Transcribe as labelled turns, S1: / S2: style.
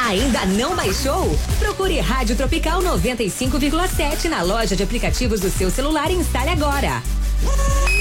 S1: Ainda não baixou? Procure Rádio Tropical 95,7 na loja de aplicativos do seu celular e instale agora.